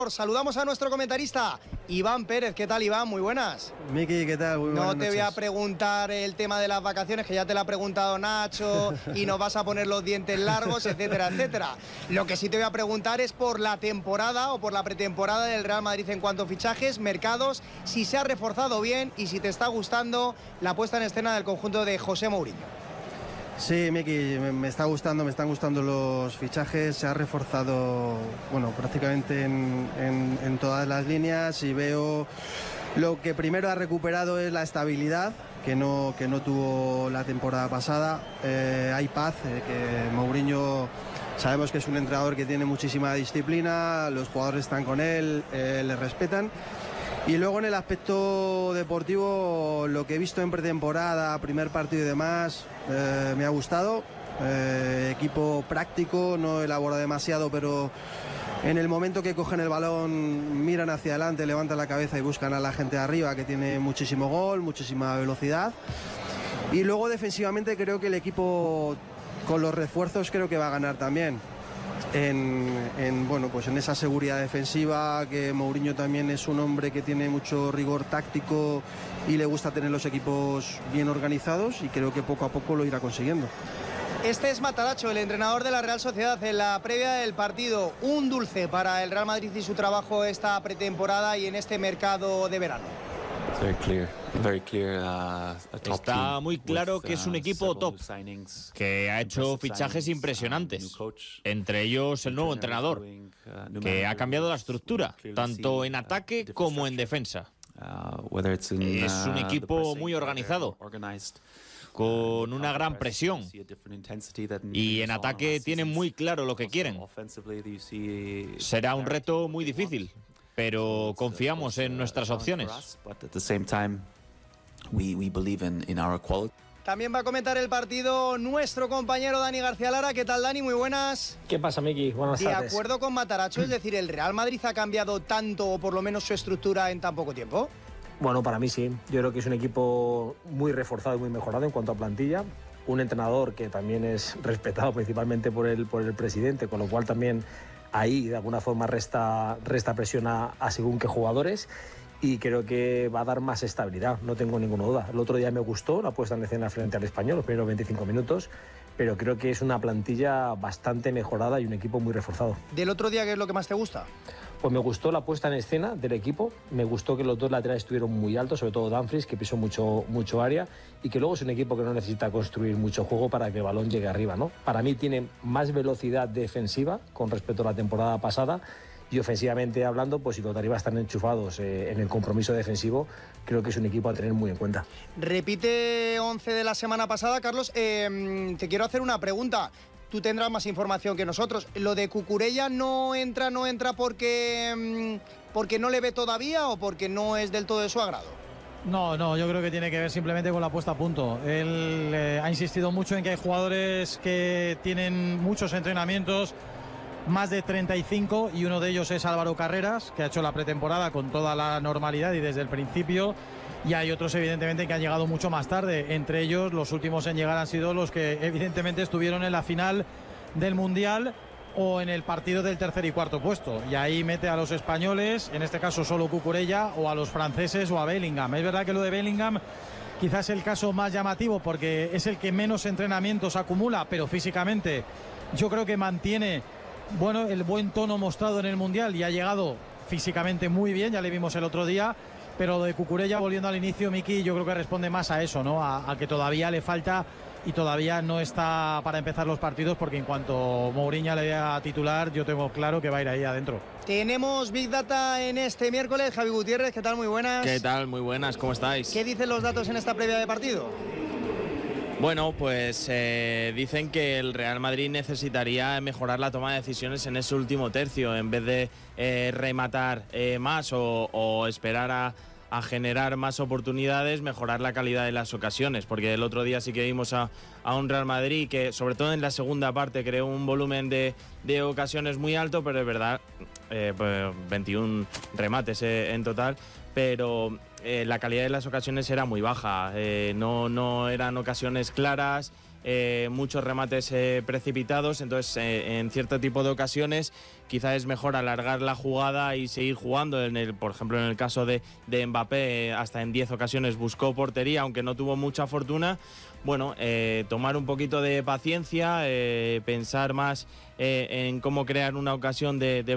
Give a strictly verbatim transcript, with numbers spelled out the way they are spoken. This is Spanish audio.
Saludamos a nuestro comentarista, Iván Pérez. ¿Qué tal, Iván? Muy buenas. Miki, ¿qué tal? Muy buenas No te noches. voy a preguntar el tema de las vacaciones, que ya te lo ha preguntado Nacho, y nos vas a poner los dientes largos, etcétera, etcétera. Lo que sí te voy a preguntar es por la temporada o por la pretemporada del Real Madrid en cuanto a fichajes, mercados, si se ha reforzado bien y si te está gustando la puesta en escena del conjunto de José Mourinho. Sí, Miki, me, me está gustando, me están gustando los fichajes. Se ha reforzado, bueno, prácticamente en, en, en todas las líneas, y veo lo que primero ha recuperado es la estabilidad que no, que no tuvo la temporada pasada. Eh, hay paz, eh, que Mourinho sabemos que es un entrenador que tiene muchísima disciplina, los jugadores están con él, eh, le respetan. Y luego en el aspecto deportivo, lo que he visto en pretemporada, primer partido y demás, eh, me ha gustado. Eh, equipo práctico, no elabora demasiado, pero en el momento que cogen el balón miran hacia adelante, levantan la cabeza y buscan a la gente de arriba, que tiene muchísimo gol, muchísima velocidad. Y luego defensivamente creo que el equipo con los refuerzos creo que va a ganar también. En, en, bueno, pues en esa seguridad defensiva, que Mourinho también es un hombre que tiene mucho rigor táctico y le gusta tener los equipos bien organizados, y creo que poco a poco lo irá consiguiendo. Este es Matarazzo, el entrenador de la Real Sociedad. En la previa del partido, un dulce para el Real Madrid y su trabajo esta pretemporada y en este mercado de verano. Very clear. Very clear, uh, Está muy claro que es un equipo top, que ha hecho fichajes impresionantes, entre ellos el nuevo entrenador, que ha cambiado la estructura, tanto en ataque como en defensa. Es un equipo muy organizado, con una gran presión, y en ataque tienen muy claro lo que quieren. Será un reto muy difícil, pero confiamos en nuestras opciones. También va a comentar el partido nuestro compañero Dani García Lara. ¿Qué tal, Dani? Muy buenas. ¿Qué pasa, Miki? Buenas de tardes. De acuerdo con Matarazzo, es decir, ¿el Real Madrid ha cambiado tanto, o por lo menos su estructura, en tan poco tiempo? Bueno, para mí sí. Yo creo que es un equipo muy reforzado y muy mejorado en cuanto a plantilla. Un entrenador que también es respetado principalmente por el, por el presidente, con lo cual también ahí de alguna forma resta, resta presión a, a según qué jugadores. Y creo que va a dar más estabilidad, no tengo ninguna duda. El otro día me gustó la puesta en escena frente al Español, los primeros veinticinco minutos, pero creo que es una plantilla bastante mejorada y un equipo muy reforzado. ¿Del otro día qué es lo que más te gusta? Pues me gustó la puesta en escena del equipo, me gustó que los dos laterales estuvieron muy altos, sobre todo Dumfries, que pisó mucho, mucho área, y que luego es un equipo que no necesita construir mucho juego para que el balón llegue arriba, ¿no? Para mí tiene más velocidad defensiva con respecto a la temporada pasada. Y ofensivamente hablando, pues si los de arriba están enchufados eh, en el compromiso defensivo, creo que es un equipo a tener muy en cuenta. Repite once de la semana pasada, Carlos. Eh, te quiero hacer una pregunta. Tú tendrás más información que nosotros. ¿Lo de Cucurella no entra, no entra porque, porque no le ve todavía o porque no es del todo de su agrado? No, no, yo creo que tiene que ver simplemente con la puesta a punto. Él eh, ha insistido mucho en que hay jugadores que tienen muchos entrenamientos, más de treinta y cinco, y uno de ellos es Álvaro Carreras, que ha hecho la pretemporada con toda la normalidad y desde el principio, y hay otros evidentemente que han llegado mucho más tarde. Entre ellos, los últimos en llegar han sido los que evidentemente estuvieron en la final del Mundial o en el partido del tercer y cuarto puesto, y ahí mete a los españoles, en este caso solo Cucurella, o a los franceses o a Bellingham. Es verdad que lo de Bellingham quizás es el caso más llamativo porque es el que menos entrenamientos acumula, pero físicamente yo creo que mantiene bueno, el buen tono mostrado en el Mundial y ha llegado físicamente muy bien, ya le vimos el otro día, pero lo de Cucurella, volviendo al inicio, Miki, yo creo que responde más a eso, ¿no? A, a que todavía le falta y todavía no está para empezar los partidos, porque en cuanto Mourinho le vea titular, yo tengo claro que va a ir ahí adentro. Tenemos Big Data en este miércoles. Javi Gutiérrez, ¿qué tal? Muy buenas. ¿Qué tal? Muy buenas, ¿cómo estáis? ¿Qué dicen los datos en esta previa de partido? Bueno, pues eh, dicen que el Real Madrid necesitaría mejorar la toma de decisiones en ese último tercio, en vez de eh, rematar eh, más o, o esperar a, a generar más oportunidades, mejorar la calidad de las ocasiones, porque el otro día sí que vimos a, a un Real Madrid que, sobre todo en la segunda parte, creó un volumen de, de ocasiones muy alto, pero es verdad, eh, pues veintiún remates eh, en total, pero eh, la calidad de las ocasiones era muy baja, eh, no, no eran ocasiones claras eh, muchos remates eh, precipitados, entonces eh, en cierto tipo de ocasiones quizá es mejor alargar la jugada y seguir jugando. En el, por ejemplo, en el caso de, de Mbappé, eh, hasta en diez ocasiones buscó portería, aunque no tuvo mucha fortuna. Bueno, eh, tomar un poquito de paciencia, eh, pensar más eh, en cómo crear una ocasión de, de